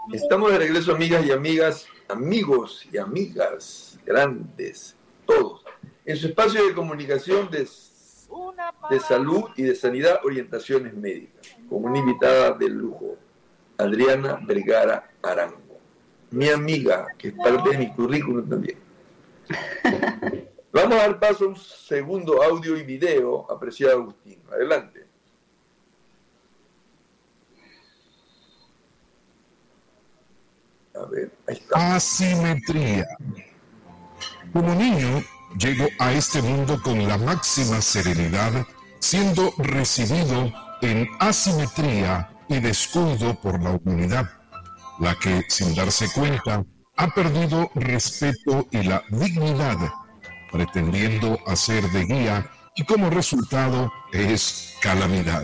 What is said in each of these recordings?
Estamos de regreso, amigas y amigas, amigos y amigas, grandes, todos, en su espacio de comunicación de salud y de sanidad, orientaciones médicas, con una invitada de lujo, Adriana Vergara Arango, mi amiga, que es parte de mi currículum también. Vamos a dar paso a un segundo audio y video, apreciado Agustín. Adelante. A ver, ahí está. Asimetría. Como niño, llego a este mundo con la máxima serenidad, siendo recibido en asimetría y descuido por la humanidad, la que, sin darse cuenta, ha perdido respeto y la dignidad, pretendiendo hacer de guía, y como resultado es calamidad.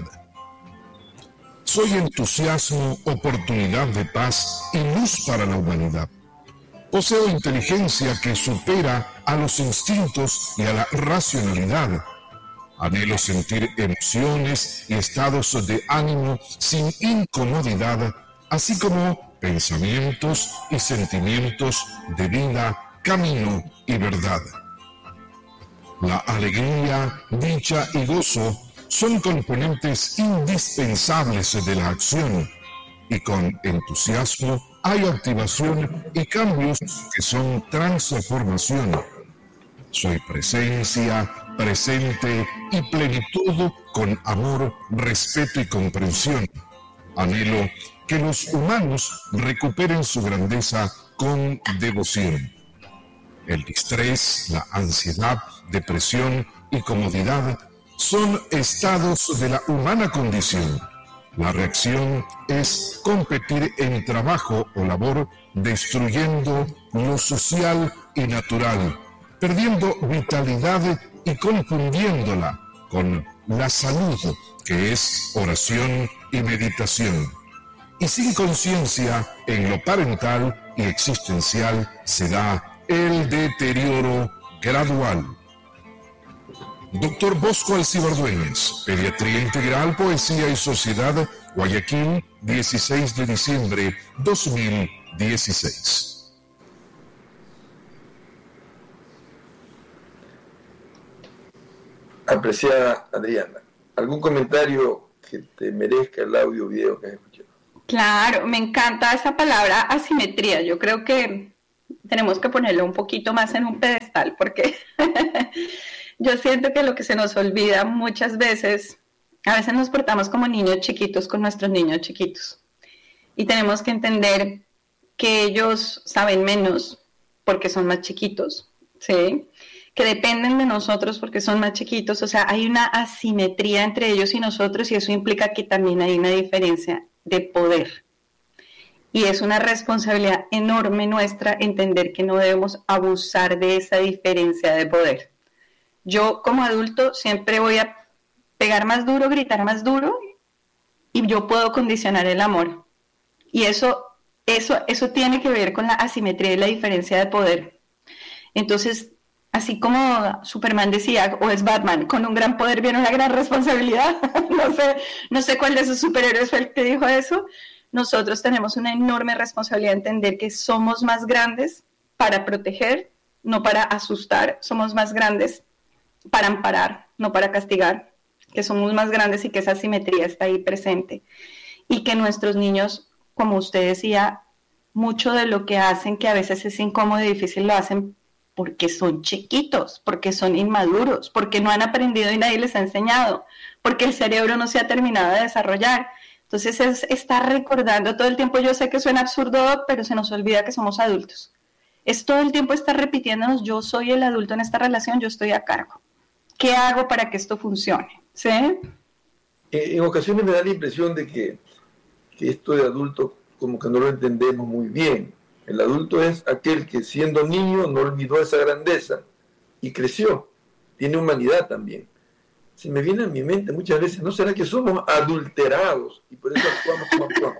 Soy entusiasmo, oportunidad de paz y luz para la humanidad. Poseo inteligencia que supera a los instintos y a la racionalidad. Anhelo sentir emociones y estados de ánimo sin incomodidad, así como pensamientos y sentimientos de vida, camino y verdad. La alegría, dicha y gozo son componentes indispensables de la acción, y con entusiasmo hay activación y cambios que son transformación. Soy presencia, presente y plenitud con amor, respeto y comprensión. Anhelo que los humanos recuperen su grandeza con devoción. El estrés, la ansiedad, depresión y comodidad son estados de la humana condición. La reacción es competir en trabajo o labor, destruyendo lo social y natural, perdiendo vitalidad y confundiéndola con la salud, que es oración y meditación. Y sin conciencia en lo parental y existencial se da el deterioro gradual. Doctor Bosco Alcibar Dueñas, Pediatría Integral, Poesía y Sociedad, Guayaquil, 16 de diciembre 2016. Apreciada Adriana, ¿algún comentario que te merezca el audio o video que has escuchado? Claro, me encanta esa palabra asimetría. Yo creo que tenemos que ponerlo un poquito más en un pedestal, porque yo siento que lo que se nos olvida muchas veces, a veces nos portamos como niños chiquitos con nuestros niños chiquitos. Y tenemos que entender que ellos saben menos porque son más chiquitos, ¿sí? Que dependen de nosotros porque son más chiquitos. O sea, hay una asimetría entre ellos y nosotros, y eso implica que también hay una diferencia de poder. Y es una responsabilidad enorme nuestra entender que no debemos abusar de esa diferencia de poder. Yo como adulto siempre voy a pegar más duro, gritar más duro, y yo puedo condicionar el amor. Y eso tiene que ver con la asimetría y la diferencia de poder. Entonces, así como Superman decía, o es Batman, con un gran poder viene una gran responsabilidad. No sé cuál de esos superhéroes fue el que dijo eso. Nosotros tenemos una enorme responsabilidad de entender que somos más grandes para proteger, no para asustar. Somos más grandes para amparar, no para castigar. Que somos más grandes y que esa asimetría está ahí presente. Y que nuestros niños, como usted decía, mucho de lo que hacen, que a veces es incómodo y difícil, lo hacen porque son chiquitos, porque son inmaduros, porque no han aprendido y nadie les ha enseñado, porque el cerebro no se ha terminado de desarrollar. Entonces es estar recordando todo el tiempo. Yo sé que suena absurdo, pero se nos olvida que somos adultos. Es todo el tiempo estar repitiéndonos: yo soy el adulto en esta relación, yo estoy a cargo. ¿Qué hago para que esto funcione? ¿Sí? En ocasiones me da la impresión de que esto de adulto como que no lo entendemos muy bien. El adulto es aquel que, siendo niño, no olvidó esa grandeza y creció. Tiene humanidad también. Se me viene a mi mente muchas veces, ¿no será que somos adulterados y por eso actuamos como actuamos?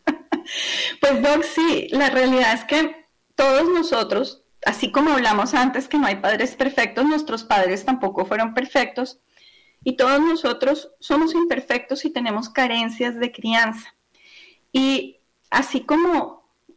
Pues Doc, sí, la realidad es que todos nosotros, así como hablamos antes que no hay padres perfectos, nuestros padres tampoco fueron perfectos, y todos nosotros somos imperfectos y tenemos carencias de crianza. Y así como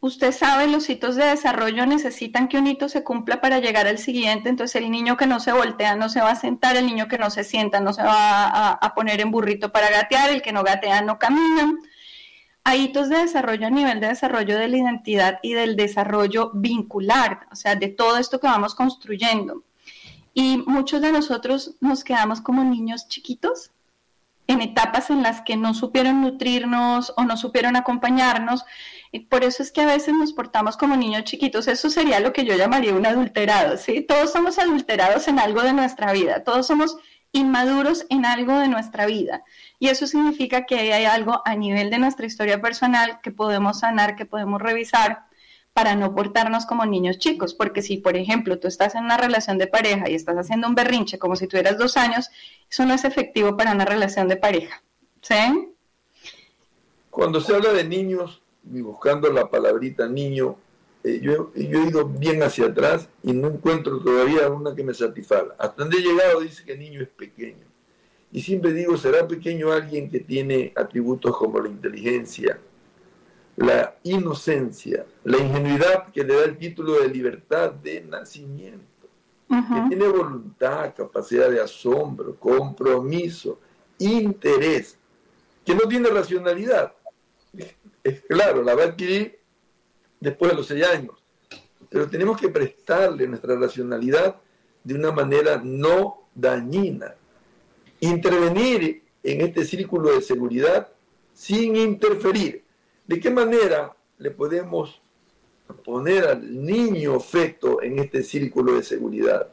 usted sabe, los hitos de desarrollo necesitan que un hito se cumpla para llegar al siguiente. Entonces el niño que no se voltea no se va a sentar, el niño que no se sienta no se va a poner en burrito para gatear, el que no gatea no camina. Hay hitos de desarrollo a nivel de desarrollo de la identidad y del desarrollo vincular, o sea, de todo esto que vamos construyendo. Y muchos de nosotros nos quedamos como niños chiquitos en etapas en las que no supieron nutrirnos o no supieron acompañarnos. Y por eso es que a veces nos portamos como niños chiquitos. Eso sería lo que yo llamaría un adulterado, ¿sí? Todos somos adulterados en algo de nuestra vida, todos somos inmaduros en algo de nuestra vida. Y eso significa que hay algo a nivel de nuestra historia personal que podemos sanar, que podemos revisar para no portarnos como niños chicos. Porque si, por ejemplo, tú estás en una relación de pareja y estás haciendo un berrinche como si tuvieras 2 años, eso no es efectivo para una relación de pareja, ¿sí? Cuando se habla de niños, y buscando la palabrita niño, yo he ido bien hacia atrás y no encuentro todavía una que me satisfaga. Hasta donde he llegado dice que niño es pequeño. Y siempre digo, ¿será pequeño alguien que tiene atributos como la inteligencia, la inocencia, la ingenuidad que le da el título de libertad de nacimiento, que tiene voluntad, capacidad de asombro, compromiso, interés, que no tiene racionalidad? Es claro, la va a adquirir después de los 6 años, pero tenemos que prestarle nuestra racionalidad de una manera no dañina, intervenir en este círculo de seguridad sin interferir. ¿De qué manera le podemos poner al niño feto en este círculo de seguridad?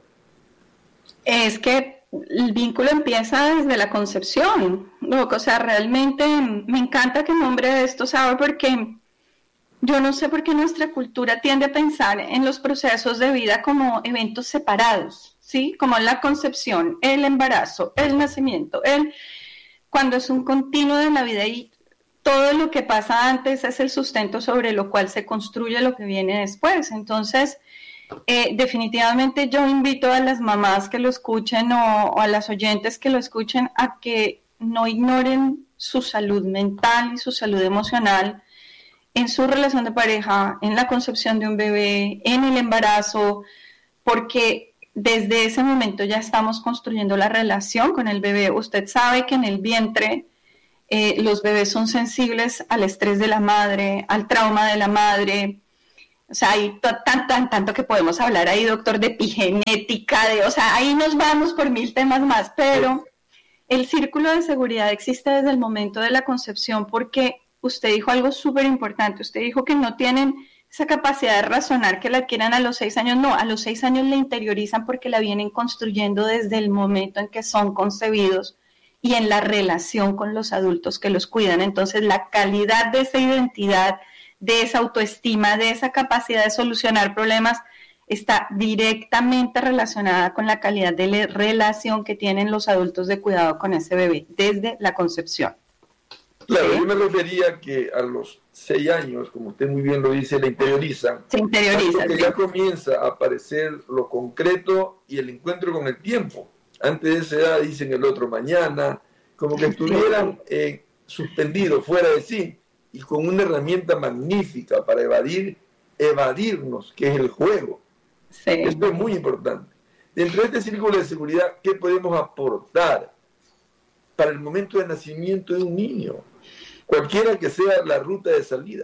Es que el vínculo empieza desde la concepción, ¿no? O sea, realmente me encanta que nombre esto, ¿sabe? Porque yo no sé por qué nuestra cultura tiende a pensar en los procesos de vida como eventos separados, ¿sí? Como la concepción, el embarazo, el nacimiento, cuando es un continuo de la vida y todo lo que pasa antes es el sustento sobre lo cual se construye lo que viene después. Entonces, definitivamente yo invito a las mamás que lo escuchen o a las oyentes que lo escuchen a que no ignoren su salud mental y su salud emocional en su relación de pareja, en la concepción de un bebé, en el embarazo, porque desde ese momento ya estamos construyendo la relación con el bebé. Usted sabe que en el vientre los bebés son sensibles al estrés de la madre, al trauma de la madre. O sea, hay tanto que podemos hablar ahí, doctor, de epigenética, o sea, ahí nos vamos por 1000 temas más, pero el círculo de seguridad existe desde el momento de la concepción porque usted dijo algo súper importante. Usted dijo que no tienen esa capacidad de razonar que la adquieran a los 6 años. No, a los 6 años la interiorizan porque la vienen construyendo desde el momento en que son concebidos y en la relación con los adultos que los cuidan. Entonces, la calidad de esa identidad, de esa autoestima, de esa capacidad de solucionar problemas, está directamente relacionada con la calidad de la relación que tienen los adultos de cuidado con ese bebé desde la concepción. Claro, ¿sí? Yo me refería que a los 6 años, como usted muy bien lo dice, la interiorizan. Se interioriza. Que ya comienza a aparecer lo concreto y el encuentro con el tiempo. Antes de esa edad dicen el otro mañana, como que estuvieran suspendidos, fuera de sí, y con una herramienta magnífica para evadirnos, que es el juego. Sí. Esto es muy importante. Dentro de este círculo de seguridad, ¿qué podemos aportar para el momento de nacimiento de un niño? Cualquiera que sea la ruta de salida.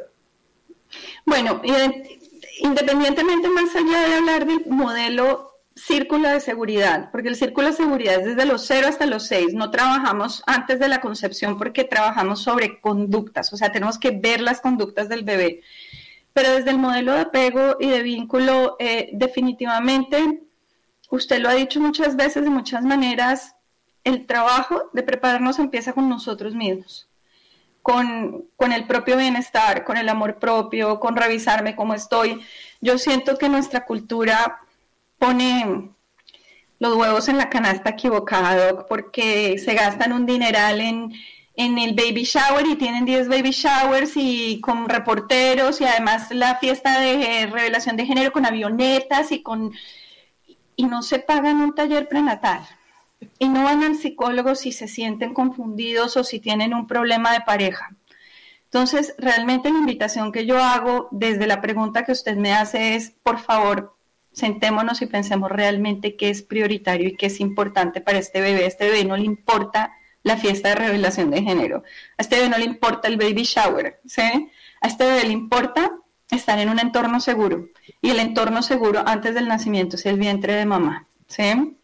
Bueno, independientemente, más allá de hablar del modelo círculo de seguridad, porque el círculo de seguridad es desde los 0 hasta los 6, no trabajamos antes de la concepción porque trabajamos sobre conductas, o sea, tenemos que ver las conductas del bebé, pero desde el modelo de apego y de vínculo, definitivamente, usted lo ha dicho muchas veces, de muchas maneras, el trabajo de prepararnos empieza con nosotros mismos, con el propio bienestar, con el amor propio, con revisarme cómo estoy. Yo siento que nuestra cultura pone los huevos en la canasta equivocado porque se gastan un dineral en el baby shower y tienen 10 baby showers y con reporteros y además la fiesta de revelación de género con avionetas y no se pagan un taller prenatal y no van al psicólogo si se sienten confundidos o si tienen un problema de pareja. Entonces, realmente la invitación que yo hago desde la pregunta que usted me hace es, por favor, sentémonos y pensemos realmente qué es prioritario y qué es importante para este bebé. A este bebé no le importa la fiesta de revelación de género. A este bebé no le importa el baby shower, ¿sí? A este bebé le importa estar en un entorno seguro. Y el entorno seguro antes del nacimiento es el vientre de mamá, ¿sí?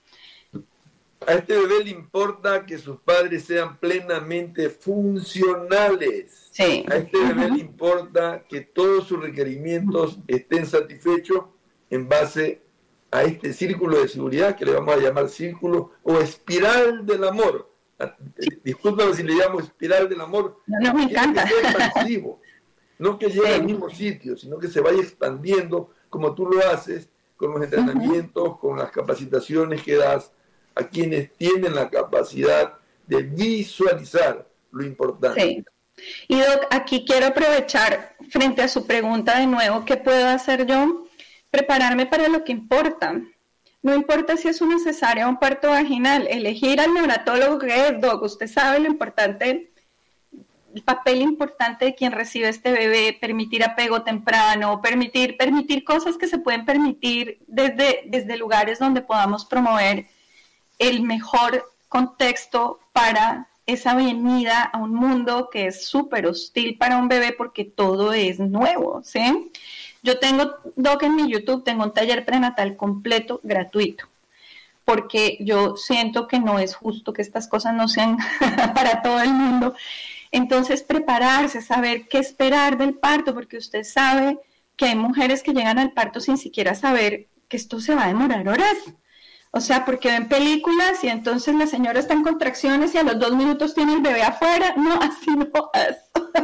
A este bebé le importa que sus padres sean plenamente funcionales. Sí. A este bebé le importa que todos sus requerimientos estén satisfechos en base a este círculo de seguridad que le vamos a llamar círculo o espiral del amor. Discúlpame si le llamo espiral del amor. No, me encanta. Que sea expansivo, no que llegue al mismo sitio, sino que se vaya expandiendo como tú lo haces con los entrenamientos, con las capacitaciones que das a quienes tienen la capacidad de visualizar lo importante. Sí. Y Doc, aquí quiero aprovechar frente a su pregunta de nuevo, ¿qué puedo hacer yo? Prepararme para lo que importa. No importa si es una cesárea o un parto vaginal, elegir al neonatólogo que es, Doc, usted sabe lo importante, el papel importante de quien recibe este bebé, permitir apego temprano, permitir cosas que se pueden permitir desde lugares donde podamos promover el mejor contexto para esa venida a un mundo que es súper hostil para un bebé porque todo es nuevo, ¿sí? Yo tengo, Doc, en mi YouTube, tengo un taller prenatal completo, gratuito, porque yo siento que no es justo que estas cosas no sean para todo el mundo. Entonces, prepararse, saber qué esperar del parto, porque usted sabe que hay mujeres que llegan al parto sin siquiera saber que esto se va a demorar horas. O sea, porque ven películas y entonces la señora está en contracciones y a los 2 minutos tiene el bebé afuera. No, así no es.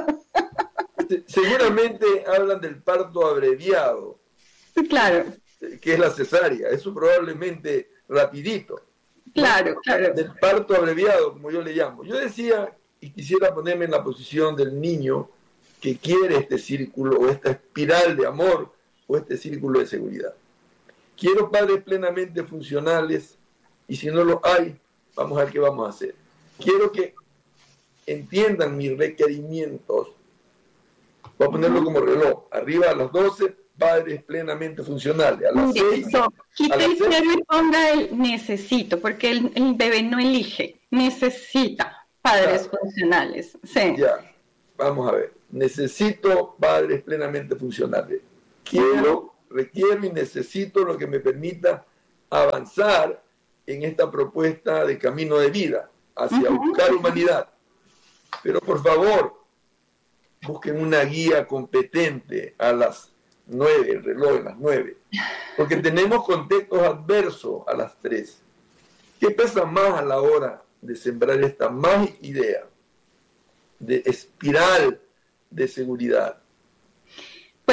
Seguramente hablan del parto abreviado. Claro. Que es la cesárea. Eso probablemente rapidito. Claro, ¿no? claro. Del parto abreviado, como yo le llamo. Yo decía, y quisiera ponerme en la posición del niño que quiere este círculo o esta espiral de amor o este círculo de seguridad. Quiero padres plenamente funcionales y si no lo hay, vamos a ver qué vamos a hacer. Quiero que entiendan mis requerimientos. Voy a ponerlo como reloj. Arriba a las 12, padres plenamente funcionales. A las 6. Quita el cero y ponga el necesito, porque el bebé no elige, necesita padres funcionales. Sí. Ya, vamos a ver. Necesito padres plenamente funcionales. Requiero y necesito lo que me permita avanzar en esta propuesta de camino de vida hacia buscar humanidad. Pero por favor, busquen una guía competente a las 9, el reloj a las 9, porque tenemos contextos adversos a las 3. ¿Qué pesa más a la hora de sembrar esta mágica idea de espiral de seguridad? Pues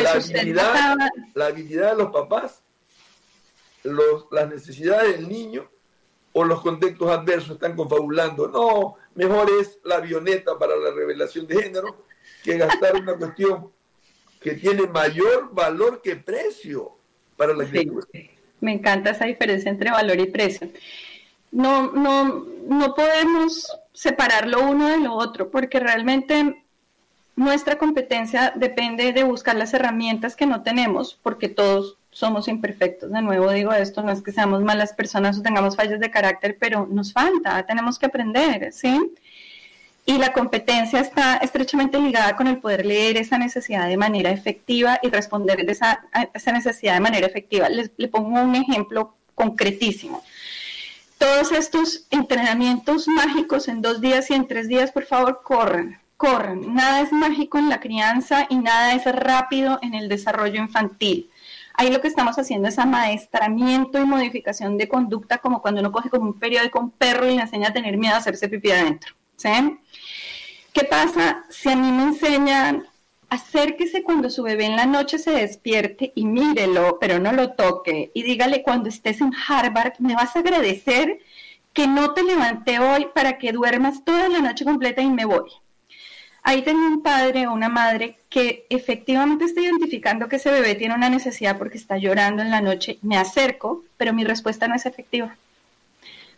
la habilidad de los papás, las necesidades del niño o los contextos adversos están confabulando. No, mejor es la avioneta para la revelación de género que gastar una cuestión que tiene mayor valor que precio para la criatura. Sí, me encanta esa diferencia entre valor y precio. No podemos separar lo uno de lo otro porque realmente nuestra competencia depende de buscar las herramientas que no tenemos, porque todos somos imperfectos. De nuevo digo esto, no es que seamos malas personas o tengamos fallas de carácter, pero nos falta, tenemos que aprender, ¿sí? Y la competencia está estrechamente ligada con el poder leer esa necesidad de manera efectiva y responder a esa necesidad de manera efectiva. Le pongo un ejemplo concretísimo. Todos estos entrenamientos mágicos en 2 días y en 3 días, por favor, corran. Nada es mágico en la crianza y nada es rápido en el desarrollo infantil. Ahí lo que estamos haciendo es amaestramiento y modificación de conducta, como cuando uno coge como un periódico a un perro y le enseña a tener miedo a hacerse pipí adentro, ¿sí? ¿Qué pasa si a mí me enseñan acérquese cuando su bebé en la noche se despierte y mírelo, pero no lo toque, y dígale cuando estés en Harvard, me vas a agradecer que no te levanté hoy para que duermas toda la noche completa y me voy? Ahí tengo un padre o una madre que efectivamente está identificando que ese bebé tiene una necesidad porque está llorando en la noche. Me acerco, pero mi respuesta no es efectiva.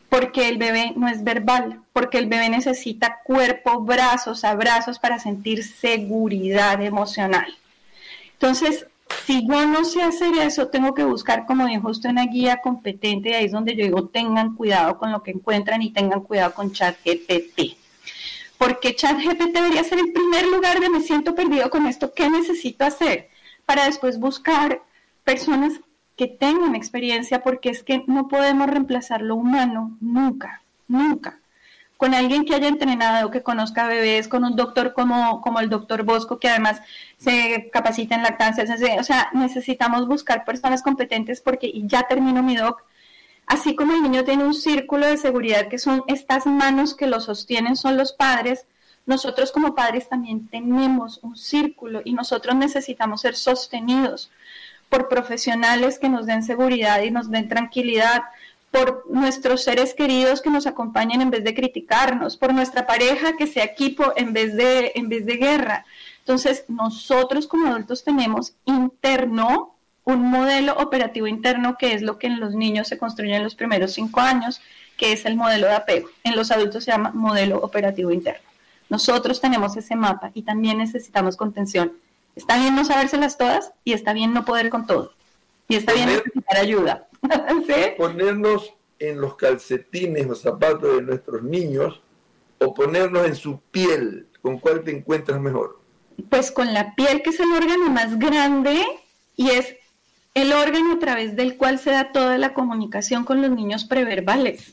porque el bebé no es verbal, porque el bebé necesita cuerpo, brazos, abrazos para sentir seguridad emocional. Entonces, si yo no sé hacer eso, tengo que buscar, como dijo usted, una guía competente, y ahí es donde yo digo, tengan cuidado con lo que encuentran y tengan cuidado con ChatGPT. Porque ChatGPT debería ser el primer lugar de me siento perdido con esto, ¿qué necesito hacer? Para después buscar personas que tengan experiencia, porque es que no podemos reemplazar lo humano nunca, nunca. Con alguien que haya entrenado, que conozca bebés, con un doctor como el doctor Bosco, que además se capacita en lactancia, o sea, necesitamos buscar personas competentes porque, y ya termino mi doc, así como el niño tiene un círculo de seguridad que son estas manos que lo sostienen, son los padres, nosotros como padres también tenemos un círculo y nosotros necesitamos ser sostenidos por profesionales que nos den seguridad y nos den tranquilidad, por nuestros seres queridos que nos acompañen en vez de criticarnos, por nuestra pareja que sea equipo en vez de guerra. Entonces, nosotros como adultos tenemos interno un modelo operativo interno, que es lo que en los niños se construye en los primeros 5 años, que es el modelo de apego. En los adultos se llama modelo operativo interno. Nosotros tenemos ese mapa y también necesitamos contención. Está bien no sabérselas todas y está bien no poder con todo. Y está bien necesitar ayuda. ¿Sí? Ponernos en los calcetines o zapatos de nuestros niños o ponernos en su piel. ¿Con cuál te encuentras mejor? Pues con la piel, que es el órgano más grande y es el órgano a través del cual se da toda la comunicación con los niños preverbales.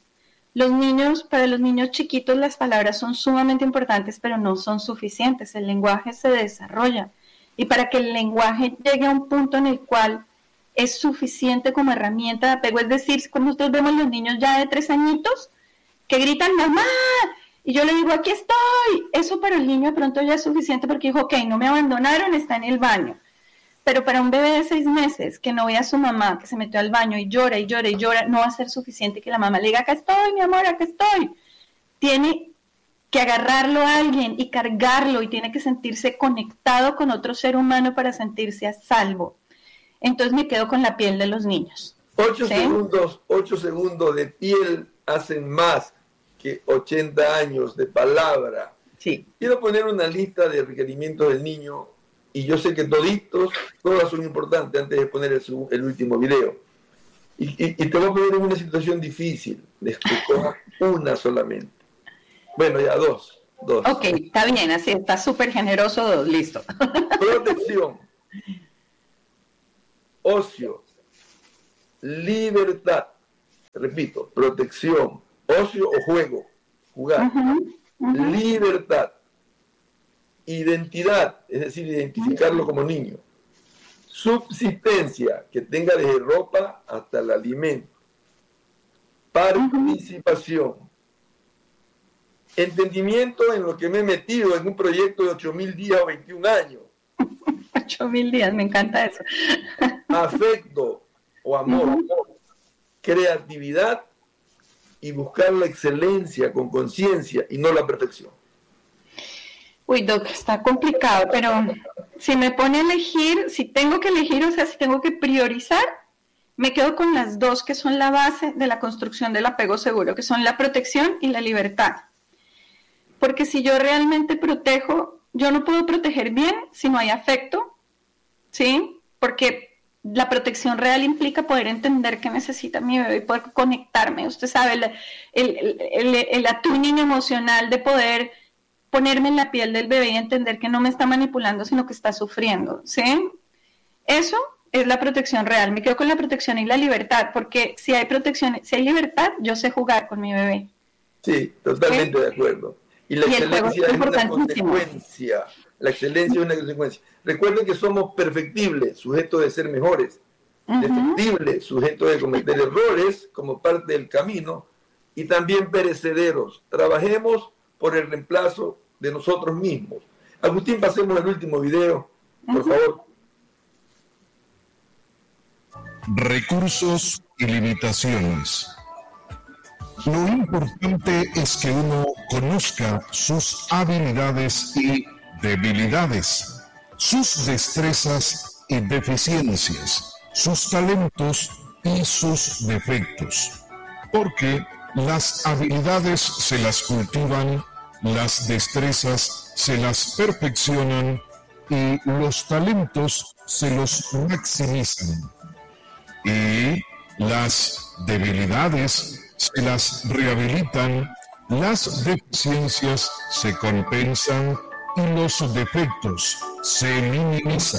Para los niños chiquitos las palabras son sumamente importantes, pero no son suficientes. El lenguaje se desarrolla y para que el lenguaje llegue a un punto en el cual es suficiente como herramienta de apego, es decir, cuando nosotros vemos los niños ya de 3 añitos que gritan mamá y yo le digo aquí estoy, eso para el niño de pronto ya es suficiente porque dijo ok, no me abandonaron, está en el baño. Pero para un bebé de 6 meses que no ve a su mamá, que se metió al baño y llora y llora y llora, no va a ser suficiente que la mamá le diga acá estoy mi amor, acá estoy. Tiene que agarrarlo a alguien y cargarlo y tiene que sentirse conectado con otro ser humano para sentirse a salvo. Entonces me quedo con la piel de los niños. 8 segundos de piel hacen más que 80 años de palabra. Sí. Quiero poner una lista de requerimientos del niño y yo sé que todas son importantes antes de poner el último video. Y te voy a poner en una situación difícil, de escoger una solamente. Bueno, ya dos. Ok, está bien, así está súper generoso, 2, listo. Protección. Ocio, libertad, repito, protección, ocio o juego, jugar, libertad, identidad, es decir, identificarlo como niño, subsistencia, que tenga desde ropa hasta el alimento, participación, entendimiento en lo que me he metido en un proyecto de 8.000 días o 21 años. 8.000 días, me encanta eso. Afecto o amor, creatividad y buscar la excelencia con conciencia y no la perfección. Uy, Doc, está complicado, pero si me pone a elegir, si tengo que elegir, o sea, si tengo que priorizar, me quedo con las 2 que son la base de la construcción del apego seguro, que son la protección y la libertad. Porque si yo realmente protejo, yo no puedo proteger bien si no hay afecto, ¿sí? Porque la protección real implica poder entender qué necesita mi bebé y poder conectarme. Usted sabe, el attuning emocional de poder ponerme en la piel del bebé y entender que no me está manipulando, sino que está sufriendo, ¿sí? Eso es la protección real. Me quedo con la protección y la libertad, porque si hay protección, si hay libertad, yo sé jugar con mi bebé. Sí, totalmente de acuerdo. Y la excelencia es una consecuencia. La excelencia es una consecuencia. Recuerden que somos perfectibles, sujetos de ser mejores, defectibles, sujetos de cometer errores como parte del camino, y también perecederos. Trabajemos por el reemplazo de nosotros mismos. Agustín, pasemos al último video, por favor. Recursos y limitaciones. Lo importante es que uno conozca sus habilidades y debilidades, sus destrezas y deficiencias, sus talentos y sus defectos, porque Las habilidades se las cultivan, las destrezas se las perfeccionan y los talentos se los maximizan. Y las debilidades se las rehabilitan, las deficiencias se compensan y los defectos se minimizan.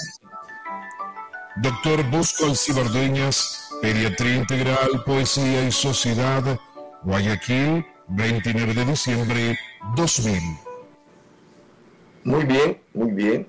Doctor Bosco Alcibar-Dueñas, Pediatría Integral, Poesía y Sociedad, Guayaquil, 29 de diciembre 2000. Muy bien, muy bien.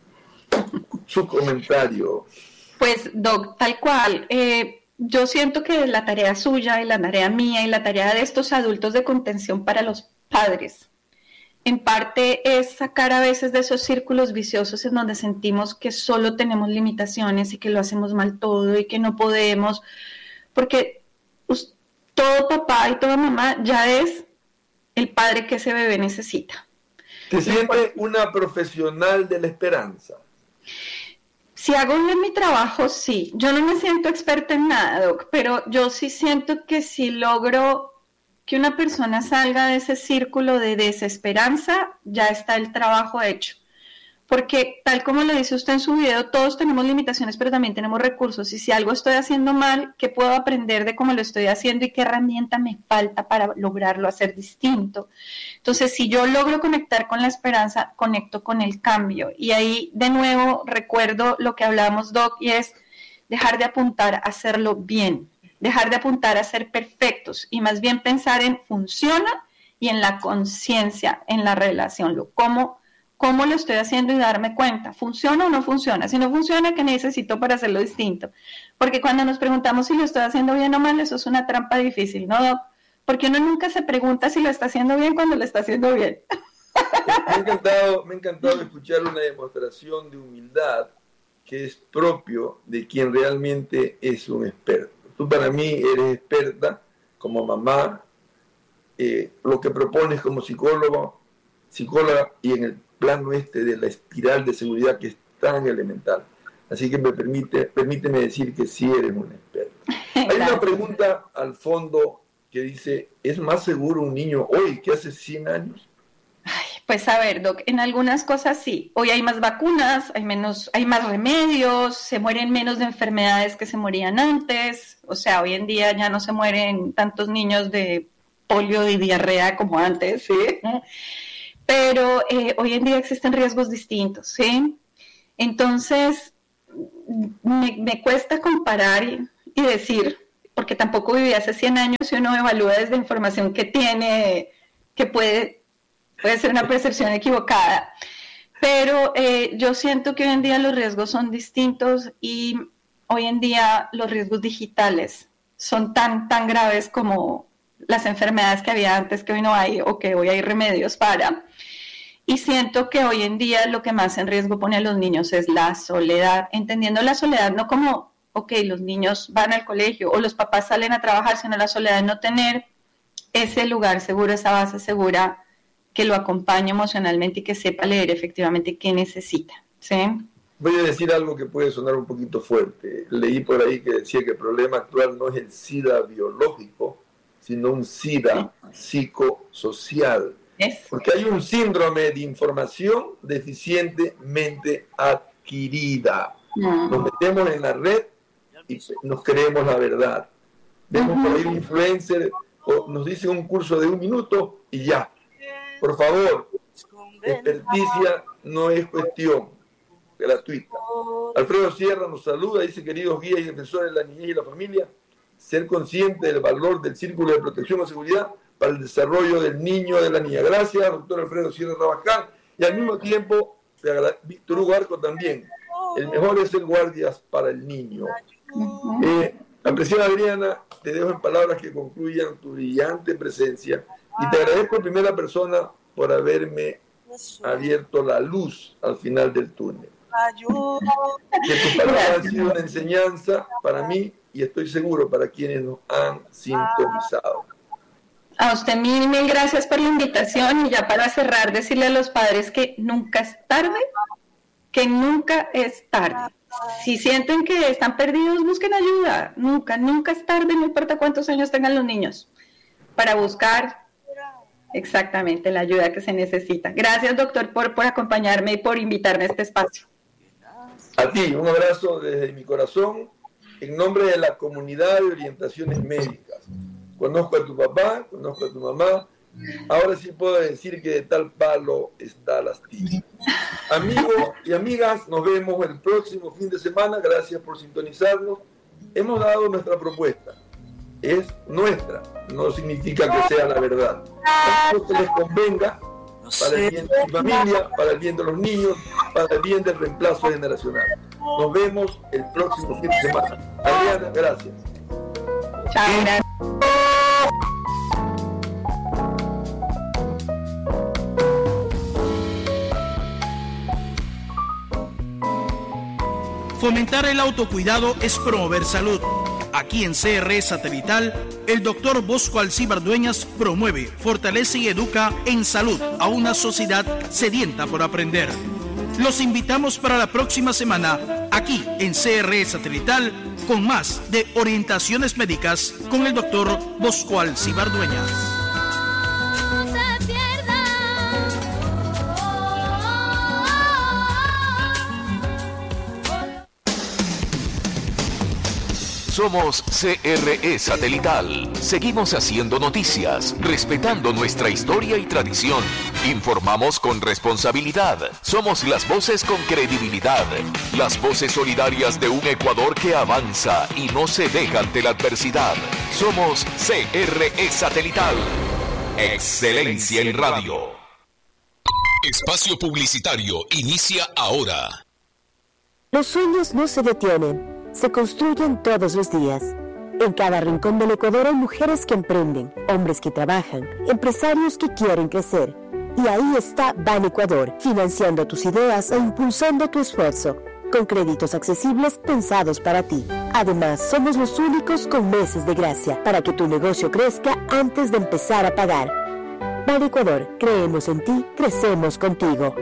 Su comentario. Pues, Doc, tal cual. Yo siento que la tarea suya y la tarea mía y la tarea de estos adultos de contención para los padres, en parte es sacar a veces de esos círculos viciosos en donde sentimos que solo tenemos limitaciones y que lo hacemos mal todo y que no podemos, porque todo papá y toda mamá ya es el padre que ese bebé necesita. ¿Te sientes una profesional de la esperanza? Si hago bien mi trabajo, sí. Yo no me siento experta en nada, Doc, pero yo sí siento que si logro que una persona salga de ese círculo de desesperanza, ya está el trabajo hecho. Porque tal como lo dice usted en su video, todos tenemos limitaciones, pero también tenemos recursos. Y si algo estoy haciendo mal, ¿qué puedo aprender de cómo lo estoy haciendo y qué herramienta me falta para lograrlo hacer distinto? Entonces, si yo logro conectar con la esperanza, conecto con el cambio. Y ahí, de nuevo, recuerdo lo que hablábamos, Doc, y es dejar de apuntar a hacerlo bien, dejar de apuntar a ser perfectos y más bien pensar en funciona y en la conciencia, en la relación, cómo lo estoy haciendo y darme cuenta, ¿funciona o no funciona? Si no funciona, ¿qué necesito para hacerlo distinto? Porque cuando nos preguntamos si lo estoy haciendo bien o mal, eso es una trampa difícil, ¿no, Doc? Porque uno nunca se pregunta si lo está haciendo bien cuando lo está haciendo bien. Me ha encantado escuchar una demostración de humildad que es propio de quien realmente es un experto. Tú para mí eres experta como mamá, lo que propones como psicóloga y en el plano de la espiral de seguridad que es tan elemental. Así que permíteme decir que sí eres un experto. Hay una pregunta al fondo que dice, ¿es más seguro un niño hoy que hace 100 años? Ay, pues a ver, Doc, en algunas cosas sí. Hoy hay más vacunas, hay más remedios, se mueren menos de enfermedades que se morían antes. O sea, hoy en día ya no se mueren tantos niños de polio y diarrea como antes, ¿sí? Pero hoy en día existen riesgos distintos, ¿sí? Entonces, me cuesta comparar y decir, porque tampoco viví hace 100 años y uno evalúa desde información que tiene, que puede ser una percepción equivocada. Pero yo siento que hoy en día los riesgos son distintos y hoy en día los riesgos digitales son tan graves como las enfermedades que había antes, que hoy no hay o que hoy hay remedios para. Y siento que hoy en día lo que más en riesgo pone a los niños es la soledad, entendiendo la soledad no como, los niños van al colegio o los papás salen a trabajar, sino la soledad de no tener ese lugar seguro, esa base segura que lo acompañe emocionalmente y que sepa leer efectivamente qué necesita, ¿sí? Voy a decir algo que puede sonar un poquito fuerte. Leí por ahí que decía que el problema actual no es el SIDA biológico, sino un SIDA psicosocial. Porque hay un síndrome de información deficientemente adquirida. Nos metemos en la red y nos creemos la verdad. Vemos por ahí un influencer o nos dice un curso de 1 minuto y ya. Por favor, experticia no es cuestión gratuita. Alfredo Sierra nos saluda, dice: queridos guías y defensores de la niñez y la familia, ser consciente del valor del círculo de protección o seguridad para el desarrollo del niño o de la niña. Gracias, doctor Alfredo Sierra Rabaján. Y al mismo tiempo, Víctor Hugo Arco también. El mejor es el guardias para el niño. Apreciada Adriana, te dejo en palabras que concluyan tu brillante presencia y te agradezco en primera persona por haberme abierto la luz al final del túnel. Que tus palabras han sido una enseñanza para mí y estoy seguro para quienes nos han sintonizado. A usted mil gracias por la invitación y ya para cerrar decirle a los padres que nunca es tarde, Si sienten que están perdidos, busquen ayuda. Nunca es tarde, no importa cuántos años tengan los niños. para buscar exactamente la ayuda que se necesita. Gracias, doctor, por acompañarme y por invitarme a este espacio. A ti, un abrazo desde mi corazón, en nombre de la comunidad de orientaciones médicas. Conozco a tu papá, conozco a tu mamá. Ahora sí puedo decir que de tal palo está la astilla. Amigos y amigas, nos vemos el próximo fin de semana. Gracias por sintonizarnos. Hemos dado nuestra propuesta. Es nuestra, no significa que sea la verdad. Tanto que les convenga para el bien de mi familia, para el bien de los niños, para el bien del reemplazo generacional. Nos vemos el próximo fin de semana. Adriana, gracias. Chao, gracias. Fomentar el autocuidado es promover salud. Aquí en CRE Satelital, el Dr. Bosco Alcíbar Dueñas promueve, fortalece y educa en salud a una sociedad sedienta por aprender. Los invitamos para la próxima semana, aquí en CRE Satelital, con más de orientaciones médicas con el Dr. Bosco Alcíbar Dueñas. Somos CRE Satelital. Seguimos haciendo noticias, respetando nuestra historia y tradición. Informamos con responsabilidad. Somos las voces con credibilidad. Las voces solidarias de un Ecuador que avanza y no se deja ante la adversidad. Somos CRE Satelital. Excelencia en radio. Espacio publicitario inicia ahora. Los sueños no se detienen. Se construyen todos los días. En cada rincón del Ecuador hay mujeres que emprenden, hombres que trabajan, empresarios que quieren crecer. Y ahí está Ban Ecuador, financiando tus ideas e impulsando tu esfuerzo, con créditos accesibles pensados para ti. Además, somos los únicos con meses de gracia para que tu negocio crezca antes de empezar a pagar. Ban Ecuador, creemos en ti, crecemos contigo.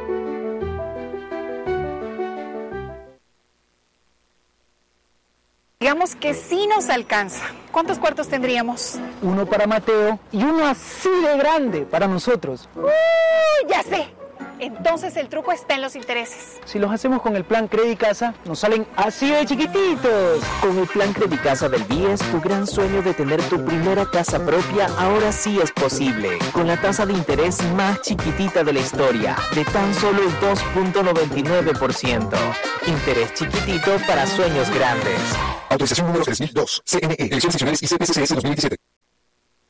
Digamos que sí nos alcanza. ¿Cuántos cuartos tendríamos? Uno para Mateo y uno así de grande para nosotros. Ya sé. Entonces el truco está en los intereses. Si los hacemos con el plan Credicasa, nos salen así de chiquititos. Con el plan Credicasa del BIES, tu gran sueño de tener tu primera casa propia ahora sí es posible. Con la tasa de interés más chiquitita de la historia, de tan solo el 2.99%. Interés chiquitito para sueños grandes. Autorización número 3002. CNE. Elecciones seccionales y CPCCS 2017.